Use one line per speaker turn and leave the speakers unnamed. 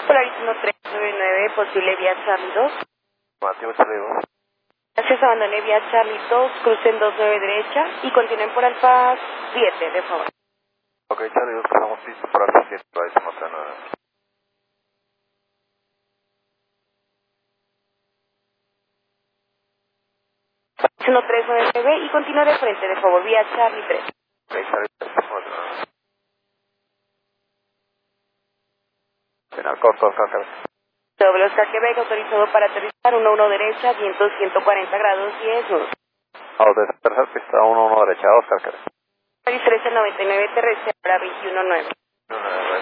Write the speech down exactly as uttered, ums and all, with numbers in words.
Polaris uno tres nueve nueve, posible vía Charlie dos.
Mateo Charlie dos.
Gracias, abandone vía Charlie dos, crucen dos nueve derecha y continúen por Alfa siete, de favor.
Ok, Charlie dos, pasamos pista por Alfa siete, para esa nota nueve.
uno tres nueve nueve y continúe de frente, de favor, vía Charlie tres.
Ok, Charlie tres, pasamos nueve. Final corto, Oscar.
Doble Oscar Quebec, autorizado para aterrizar uno uno derecha, viento ciento cuarenta grados, diez nudos.
Vamos, de tercera pista uno uno derecha, Oscar.
Polaris trece noventa y nueve terrestre, para veintiuno nueve.